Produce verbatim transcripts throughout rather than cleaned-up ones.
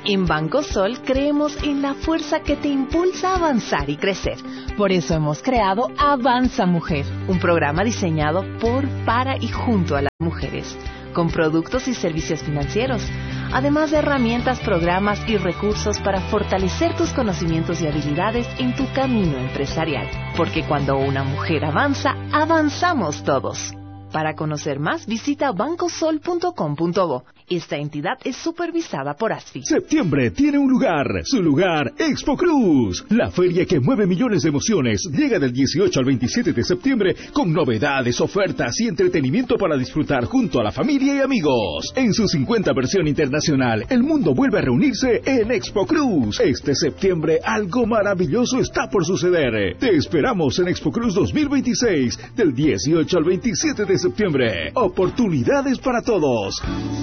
En Banco Sol creemos en la fuerza que te impulsa a avanzar y crecer. Por eso hemos creado Avanza Mujer, un programa diseñado por, para y junto a las mujeres, con productos y servicios financieros, además de herramientas, programas y recursos para fortalecer tus conocimientos y habilidades en tu camino empresarial. Porque cuando una mujer avanza, avanzamos todos. Para conocer más, visita banco sol punto com punto bo. Esta entidad es supervisada por ASFI. Septiembre tiene un lugar, su lugar, Expo Cruz. La feria que mueve millones de emociones llega del dieciocho al veintisiete de septiembre con novedades, ofertas y entretenimiento para disfrutar junto a la familia y amigos. En su cincuenta versión internacional, el mundo vuelve a reunirse en Expo Cruz. Este septiembre algo maravilloso está por suceder. Te esperamos en Expo Cruz dos mil veintiséis, del dieciocho al veintisiete de septiembre. Oportunidades para todos.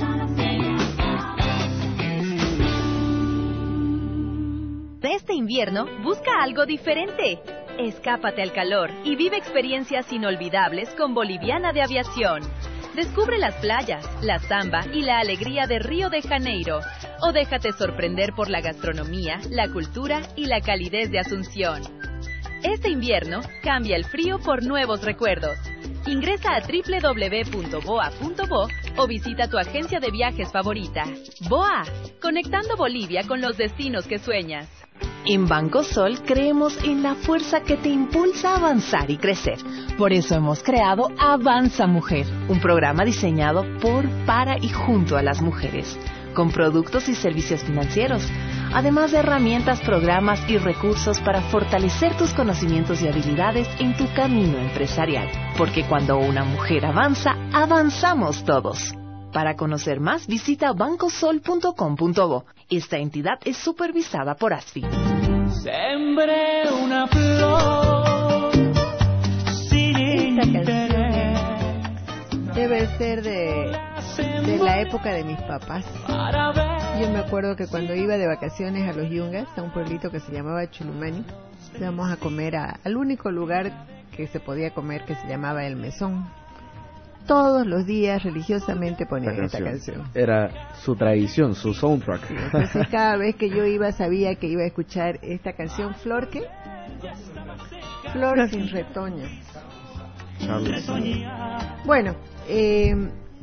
Este invierno, busca algo diferente. Escápate al calor y vive experiencias inolvidables con Boliviana de Aviación. Descubre las playas, la samba y la alegría de Río de Janeiro. O déjate sorprender por la gastronomía, la cultura y la calidez de Asunción. Este invierno, cambia el frío por nuevos recuerdos. Ingresa a doble u doble u doble u punto boa punto bo o visita tu agencia de viajes favorita. B O A, conectando Bolivia con los destinos que sueñas. En Banco Sol creemos en la fuerza que te impulsa a avanzar y crecer. Por eso hemos creado Avanza Mujer, un programa diseñado por, para y junto a las mujeres, con productos y servicios financieros, además de herramientas, programas y recursos para fortalecer tus conocimientos y habilidades en tu camino empresarial. Porque cuando una mujer avanza, avanzamos todos. Para conocer más, visita banco sol punto com punto bo. Esta entidad es supervisada por ASFI. Sembré una flor sin interés. Debe ser de, de la época de mis papás. Yo me acuerdo que cuando iba de vacaciones a los Yungas, a un pueblito que se llamaba Chulumani, íbamos a comer a, al único lugar que se podía comer, que se llamaba El Mesón. Todos los días religiosamente ponían esta canción. Era su tradición, su soundtrack. Sí, entonces cada vez que yo iba sabía que iba a escuchar esta canción. ¿Flor qué? Flor sin retoño. Bueno, eh,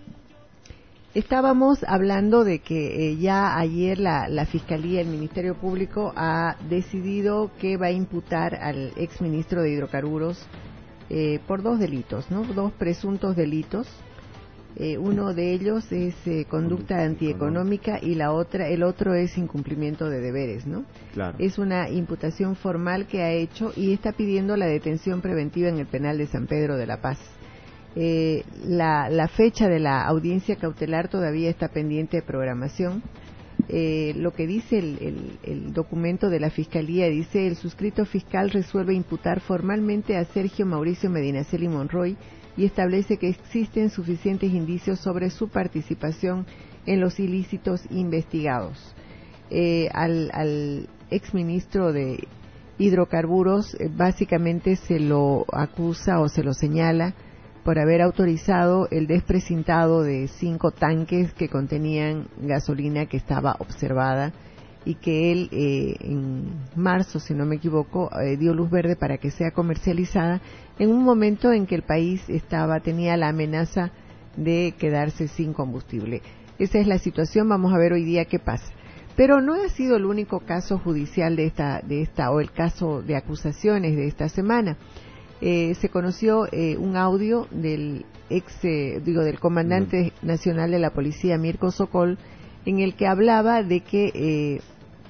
estábamos hablando de que eh, ya ayer la, la Fiscalía, el Ministerio Público, ha decidido que va a imputar al exministro de Hidrocarburos Eh, por dos delitos, ¿no? Dos presuntos delitos. Eh, uno de ellos es eh, conducta antieconómica y la otra, el otro es incumplimiento de deberes, ¿no? Claro. Es una imputación formal que ha hecho y está pidiendo la detención preventiva en el penal de San Pedro de la Paz. Eh, la, la fecha de la audiencia cautelar todavía está pendiente de programación. Eh, lo que dice el, el, el documento de la Fiscalía, dice: el suscrito fiscal resuelve imputar formalmente a Sergio Mauricio Medinaceli Monroy y establece que existen suficientes indicios sobre su participación en los ilícitos investigados. Eh, al, al exministro de Hidrocarburos eh, básicamente se lo acusa o se lo señala por haber autorizado el desprecintado de cinco tanques que contenían gasolina que estaba observada y que él eh, en marzo, si no me equivoco, eh, dio luz verde para que sea comercializada en un momento en que el país estaba tenía la amenaza de quedarse sin combustible. Esa es la situación. Vamos a ver hoy día qué pasa. Pero no ha sido el único caso judicial de esta de esta o el caso de acusaciones de esta semana. Eh, se conoció eh, un audio del ex, eh, digo, del comandante mm. nacional de la policía, Mirko Sokol, en el que hablaba de que eh,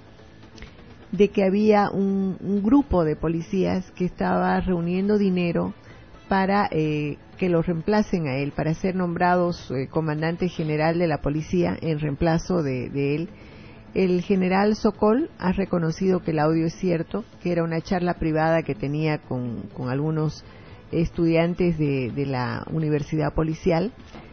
de que había un, un grupo de policías que estaba reuniendo dinero para eh, que lo reemplacen a él, para ser nombrados eh, comandante general de la policía en reemplazo de, de él. El general Sokol ha reconocido que el audio es cierto, que era una charla privada que tenía con, con algunos estudiantes de, de la universidad policial,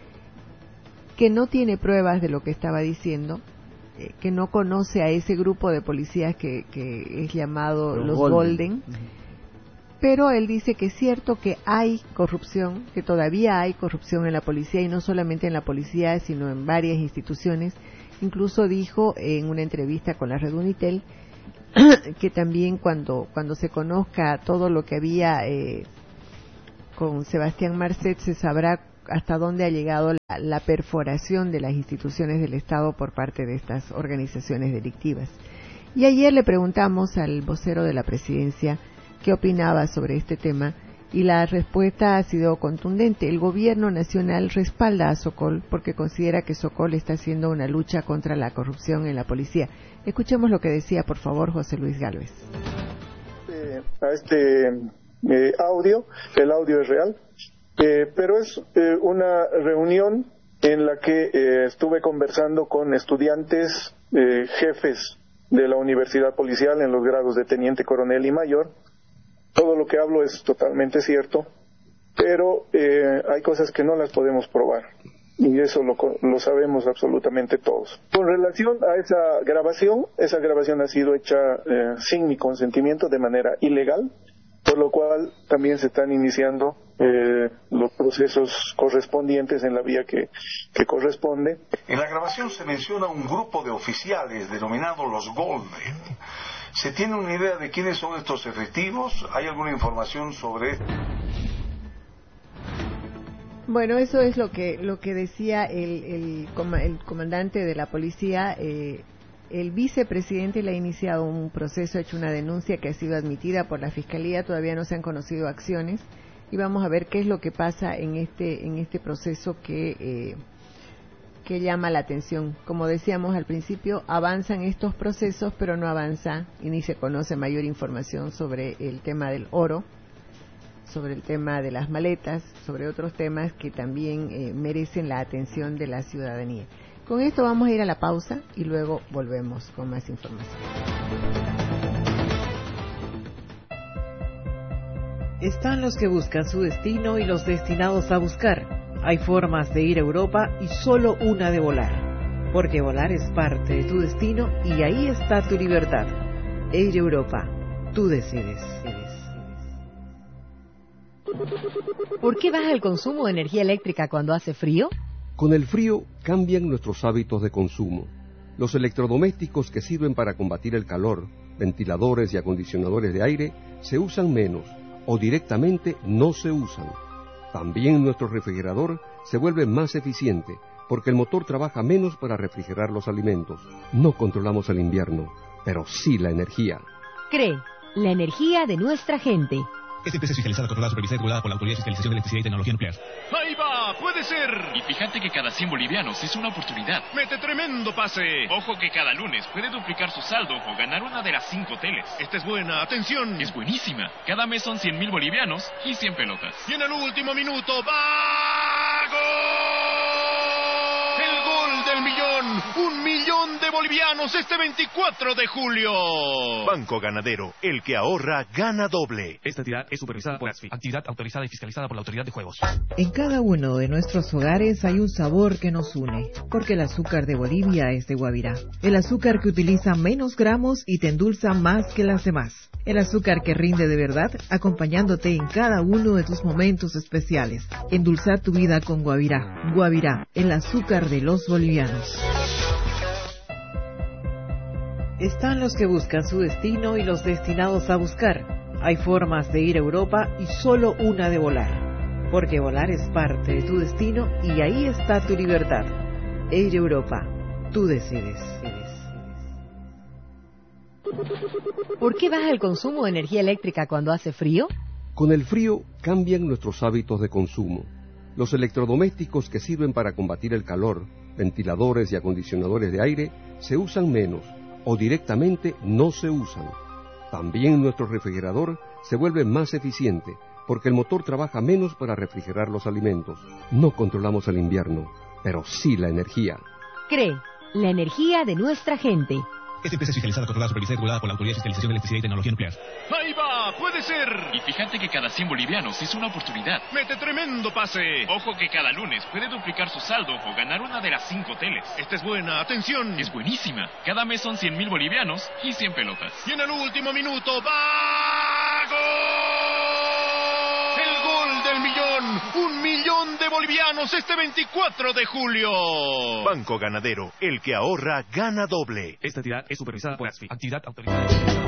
que no tiene pruebas de lo que estaba diciendo, eh, que no conoce a ese grupo de policías que, que es llamado los, los Golden, Golden. Uh-huh. Pero él dice que es cierto que hay corrupción, que todavía hay corrupción en la policía, y no solamente en la policía, sino en varias instituciones, Incluso dijo en una entrevista con la red Unitel que también cuando cuando se conozca todo lo que había eh, con Sebastián Marcet se sabrá hasta dónde ha llegado la, la perforación de las instituciones del Estado por parte de estas organizaciones delictivas. Y ayer le preguntamos al vocero de la presidencia qué opinaba sobre este tema y la respuesta ha sido contundente. El gobierno nacional respalda a Sokol porque considera que Sokol está haciendo una lucha contra la corrupción en la policía. Escuchemos lo que decía, por favor, José Luis Gálvez. Eh, a este eh, audio, el audio es real, eh, pero es eh, una reunión en la que eh, estuve conversando con estudiantes, eh, jefes de la Universidad Policial en los grados de teniente coronel y mayor. Todo lo que hablo es totalmente cierto, pero eh, hay cosas que no las podemos probar. Y eso lo, lo sabemos absolutamente todos. Con relación a esa grabación, esa grabación ha sido hecha eh, sin mi consentimiento, de manera ilegal, por lo cual también se están iniciando eh, los procesos correspondientes en la vía que, que corresponde. En la grabación se menciona un grupo de oficiales denominados los Golden. ¿Se tiene una idea de quiénes son estos efectivos? ¿Hay alguna información sobre esto? Bueno, eso es lo que lo que decía el, el, el comandante de la policía. Eh, el vicepresidente le ha iniciado un proceso, ha hecho una denuncia que ha sido admitida por la Fiscalía. Todavía no se han conocido acciones y vamos a ver qué es lo que pasa en este en este proceso que eh, que llama la atención. Como decíamos al principio, avanzan estos procesos, pero no avanza y ni se conoce mayor información sobre el tema del oro, sobre el tema de las maletas, sobre otros temas que también eh, merecen la atención de la ciudadanía. Con esto vamos a ir a la pausa y luego volvemos con más información. Están los que buscan su destino y los destinados a buscar. Hay formas de ir a Europa y solo una de volar. Porque volar es parte de tu destino y ahí está tu libertad. Air Europa, tú decides. ¿Por qué baja el consumo de energía eléctrica cuando hace frío? Con el frío cambian nuestros hábitos de consumo. Los electrodomésticos que sirven para combatir el calor, ventiladores y acondicionadores de aire, se usan menos o directamente no se usan. También nuestro refrigerador se vuelve más eficiente porque el motor trabaja menos para refrigerar los alimentos. No controlamos el invierno, pero sí la energía. CREE, la energía de nuestra gente. Esta empresa es fiscalizada, controlada, supervisada y regulada por la Autoridad de Fiscalización de Electricidad y Tecnología Nuclear. ¡Ahí va! ¡Puede ser! Y fíjate que cada cien bolivianos es una oportunidad. ¡Mete tremendo pase! Ojo que cada lunes puede duplicar su saldo o ganar una de las cinco teles. Esta es buena, ¡atención! Es buenísima. Cada mes son cien mil bolivianos y cien pelotas. Y en el último minuto, ¡va! ¡Gol! ¡El gol del millón! ¡Un millón de bolivianos este veinticuatro de julio! Banco Ganadero, el que ahorra, gana doble. Esta entidad es supervisada por ASFI, actividad autorizada y fiscalizada por la Autoridad de Juegos. En cada uno de nuestros hogares hay un sabor que nos une, porque el azúcar de Bolivia es de Guavirá. El azúcar que utiliza menos gramos y te endulza más que las demás. El azúcar que rinde de verdad, acompañándote en cada uno de tus momentos especiales. Endulzar tu vida con Guavirá. Guavirá, el azúcar de los bolivianos. Están los que buscan su destino y los destinados a buscar. Hay formas de ir a Europa y solo una de volar. Porque volar es parte de tu destino y ahí está tu libertad. Air Europa, tú decides. ¿Por qué baja el consumo de energía eléctrica cuando hace frío? Con el frío cambian nuestros hábitos de consumo. Los electrodomésticos que sirven para combatir el calor, ventiladores y acondicionadores de aire, se usan menos o directamente no se usan. También nuestro refrigerador se vuelve más eficiente porque el motor trabaja menos para refrigerar los alimentos. No controlamos el invierno, pero sí la energía. CREE, la energía de nuestra gente. Esta empresa es fiscalizada, controlada, supervisada y regulada por la Autoridad de Fiscalización de Electricidad y Tecnología Nuclear. ¡Ahí va! ¡Puede ser! Y fíjate que cada cien bolivianos es una oportunidad. ¡Mete tremendo pase! Ojo que cada lunes puede duplicar su saldo o ganar una de las cinco teles. Esta es buena, ¡atención! Es buenísima. Cada mes son cien mil bolivianos y cien pelotas. Y en el último minuto, ¡va! ¡Gol! ¡El gol del millón! un millón de bolivianos este veinticuatro de julio. Banco Ganadero, el que ahorra gana doble. Esta entidad es supervisada por ASFI, actividad autorizada.